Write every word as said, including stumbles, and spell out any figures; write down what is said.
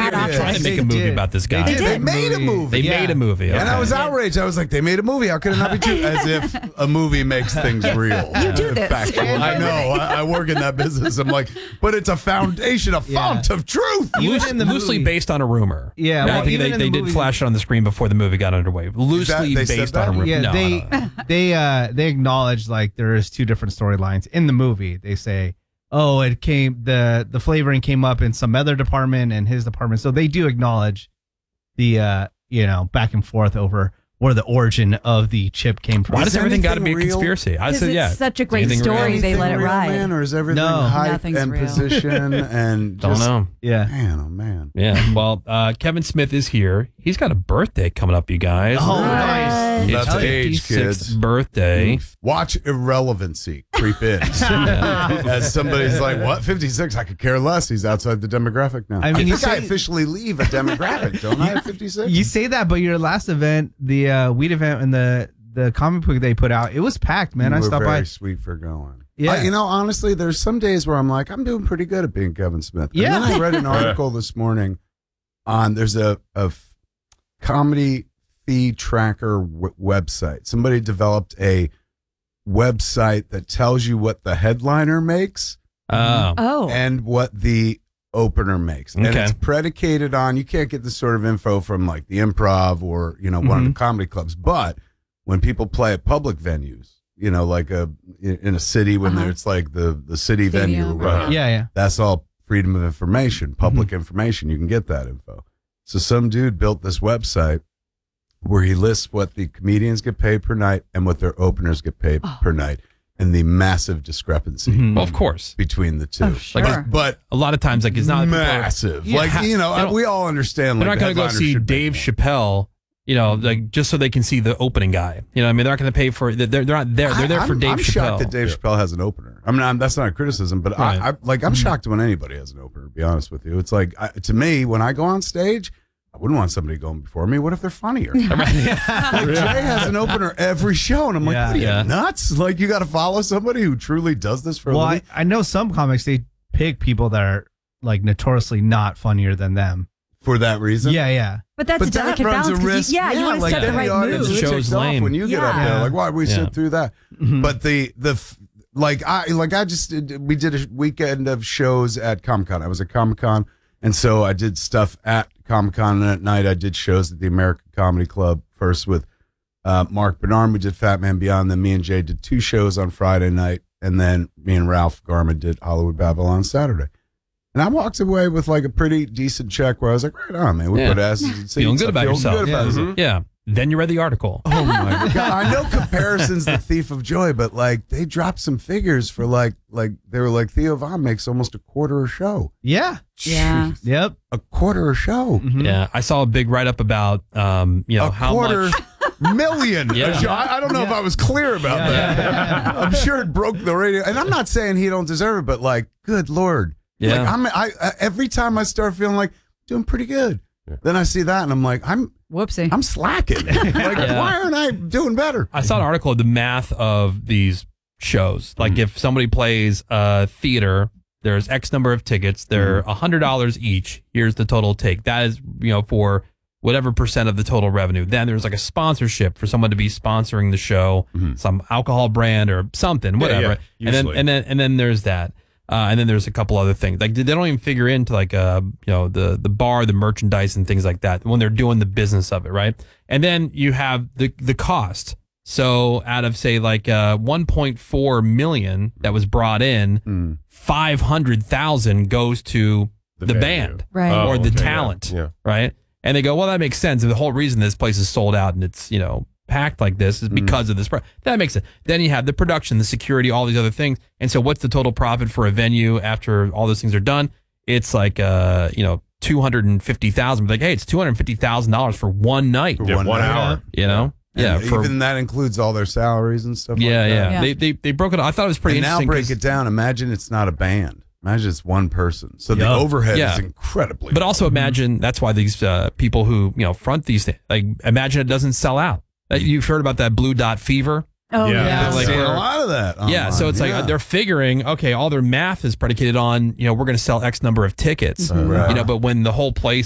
not They options. tried to make a movie about this guy. They, They did. did. They made a movie. They yeah. made a movie. And I okay. was outraged. I was like, they made a movie. How could it not be true? As if a movie makes things real. You do this. Factual. I know. I, I work in that business. I'm like, but it's a foundation, a Yeah. font of truth. Even Loose, in the loosely movie- based on a rumor. Yeah, And well, I think even they, in they the did movie- flash it on the screen before the movie got underway. Loosely they said based that? on a rumor. Yeah, no, they no, no. they uh they acknowledge like there is two different storylines in the movie. They say, oh, it came the the flavoring came up in some other department and his department. So they do acknowledge the uh you know back and forth over where the origin of the chip came from. Why does Is everything got to be a anything real? conspiracy? I Because said, it's yeah. such a great Anything real? story. They Anything let it real, ride. man, or is everything No. hype Nothing's and real. position and Don't just, know. Yeah. Man, oh man. Yeah. Well, uh, Kevin Smith is here. He's got a birthday coming up, you guys. Oh, What? nice. His That's age, fifty-sixth kids. birthday. Watch irrelevancy creep in. As somebody's like, what? fifty-six? I could care less. He's outside the demographic now. I I, mean, think you I say- officially leave a demographic, don't I, at fifty-six? You say that, but your last event, the uh, weed event and the the comic book they put out, it was packed, man. I We're stopped very by. sweet for going. Yeah. I- you know, honestly, there's some days where I'm like, I'm doing pretty good at being Kevin Smith. And Yeah. then I read an article this morning on there's a, a f- comedy fee tracker w- website. Somebody developed a website that tells you what the headliner makes Oh. Oh. and what the opener makes. And Okay. it's predicated on, you can't get this sort of info from like the Improv or, you know, one of the comedy clubs. But when people play at public venues, you know, like a in a city when Uh-huh. there's like the, the city venue or Stadium. whatever, Yeah, yeah. that's all freedom of information, public information. You can get that info. So some dude built this website where he lists what the comedians get paid per night and what their openers get paid Oh. per night, and the massive discrepancy Mhm. Well, of course. between the two. Oh, sure. But, but A lot of times, like, it's not. massive. Yeah. Like, you know, They don't- we all understand. They're like, not going to go headliners see should Dave make Chappelle, you know, like just so they can see the opening guy. You know, what I mean, they're not going to pay for. They're they're not there. They're there I- for I'm, Dave I'm Chappelle. shocked that Dave Chappelle has an opener. I mean, I'm, that's not a criticism, but Right. I, I like I'm shocked when anybody has an opener. To be honest with you, it's like I, to me when I go on stage, I wouldn't want somebody going before me. What if they're funnier? Like, Jay has an opener every show, and I'm like, Yeah. what are you, Yeah. nuts? Like you got to follow somebody who truly does this for Well, a I, living. I know some comics they pick people that are like notoriously not funnier than them. For that reason, Yeah, yeah. But that's but a that delicate runs balance. a 'cause risk. You, yeah, you want to like set then the right audience mood. Show's ticks off lame. when you get up Yeah. there. Like, why we Yeah. sit through that? Mhm. But the the f- like I like I just did, we did a weekend of shows at Comic Con. I was at Comic Con, and so I did stuff at Comic Con, and at night I did shows at the American Comedy Club. First with uh, Mark Bernard, we did Fat Man Beyond. Then me and Jay did two shows on Friday night, and then me and Ralph Garman did Hollywood Babylon Saturday. And I walked away with like a pretty decent check where I was like, right on, man. We Yeah. put asses in seats. Feeling good I about feel yourself. Good about Yeah. myself. Yeah. Then you read the article. Oh my god! I know comparison's the thief of joy, but like they dropped some figures for like like they were like Theo Von makes almost a quarter a show. Yeah. Yeah. Jeez, Yep. a quarter a show. Mhm. Yeah, I saw a big write up about, um, you know, a how quarter much. million. Yeah. a show. I, I don't know if I was clear about Yeah, that. yeah, yeah. I'm sure it broke the radio, and I'm not saying he don't deserve it, but like, good lord, Yeah. like I'm I, I every time I start feeling like doing pretty good, then I see that and I'm like I'm Whoopsie. I'm slacking. Like, Yeah. why aren't I doing better? I saw an article of the math of these shows. Like Mm-hmm. if somebody plays a theater, there's X number of tickets. They're Mm-hmm. a hundred dollars each. Here's the total take. That is, you know, for whatever percent of the total revenue. Then there's like a sponsorship for someone to be sponsoring the show, Mm-hmm. some alcohol brand or something, whatever. yeah, and then usually. and then and then there's that. Uh, and then there's a couple other things. Like they don't even figure into like uh you know the the bar, the merchandise, and things like that when they're doing the business of it, right? And then you have the the cost. So out of say like uh one point four million that was brought in, Mm. five hundred thousand goes to the, venue. band Right. Oh, or the okay, yeah, talent, Yeah. right? And they go, well, that makes sense. And the whole reason this place is sold out and it's you know packed like this is because of this. Pro- that makes sense. Then you have the production, the security, all these other things. And so what's the total profit for a venue after all those things are done? It's like, uh, you know, two hundred fifty thousand dollars. Like, hey, it's two hundred fifty thousand dollars for one night, For Yeah, one one night. hour. you know? And Yeah. For, even that includes all their salaries and stuff. yeah, like that. yeah, Yeah. They, they, they broke it. I thought it was pretty And now interesting. break 'cause- it down. Imagine it's not a band. Imagine it's one person. So the Yeah. overhead Yeah. is incredibly. But also imagine that's why these uh, people who, you know, front these things, like imagine it doesn't sell out. Uh, You've heard about that blue dot fever? Oh, Yeah. yeah. I'm like seeing we're- a lot of that. Yeah, online. so it's like Yeah. uh, they're figuring, okay, all their math is predicated on, you know, we're going to sell X number of tickets, Right. you know, but when the whole place